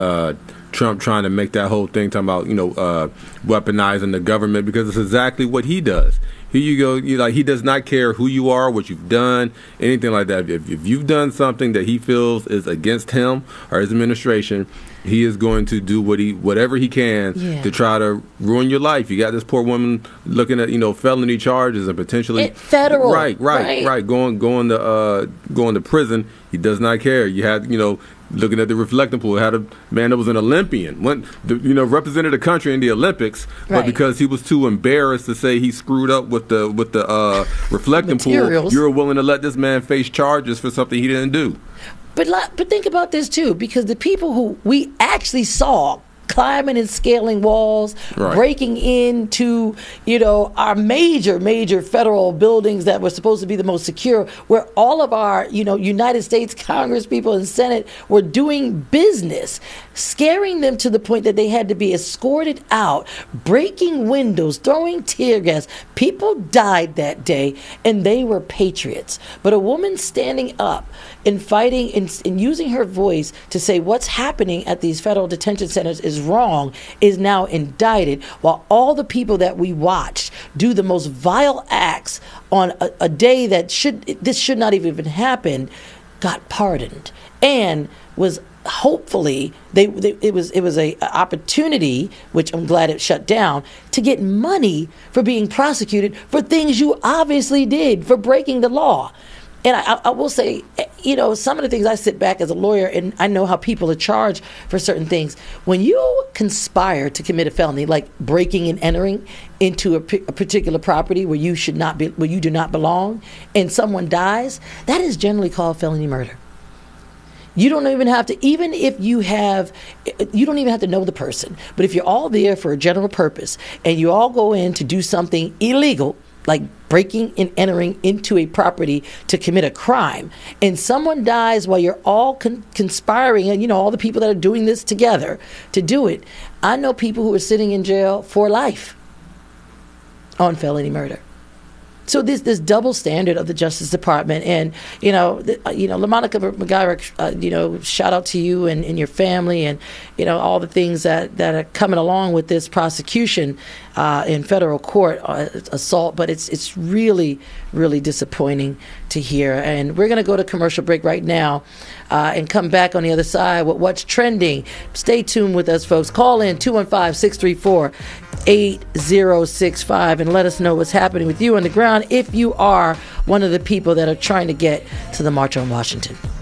Trump trying to make that whole thing talking about weaponizing the government, because it's exactly what he does. Here you go. He does not care who you are, what you've done, anything like that. If you've done something that he feels is against him or his administration, he is going to do whatever he can to try to ruin your life. You got this poor woman looking at felony charges and potentially federal. Right. Going to prison. He does not care. You had looking at the reflecting pool, had a man that was an Olympian, represented the country in the Olympics, but because he was too embarrassed to say he screwed up with the reflecting pool, you're willing to let this man face charges for something he didn't do. But think about this too, because the people who we actually saw climbing and scaling walls, breaking into, our major federal buildings that were supposed to be the most secure, where all of our, United States Congress people and Senate were doing business, scaring them to the point that they had to be escorted out, breaking windows, throwing tear gas. People died that day, and they were patriots. But a woman standing up and fighting and using her voice to say what's happening at these federal detention centers is wrong is now indicted, while all the people that we watched do the most vile acts on a day that this should not even happen, got pardoned and was hopefully it was a opportunity, which I'm glad it shut down, to get money for being prosecuted for things you obviously did, for breaking the law. And I will say, some of the things I sit back as a lawyer and I know how people are charged for certain things. When you conspire to commit a felony, like breaking and entering into a particular property where you do not belong, and someone dies, that is generally called felony murder. You don't even have to, you don't even have to know the person. But if you're all there for a general purpose and you all go in to do something illegal, like breaking and entering into a property to commit a crime, and someone dies while you're all conspiring, and all the people that are doing this together to do it, I know people who are sitting in jail for life on felony murder. So this double standard of the Justice Department, and LaMonica McGuire, shout out to you and your family, and all the things that are coming along with this prosecution in federal court assault. But it's really, really disappointing to hear. And we're going to go to commercial break right now and come back on the other side with what's trending. Stay tuned with us, folks. Call in 215-634-8065 and let us know what's happening with you on the ground if you are one of the people that are trying to get to the March on Washington.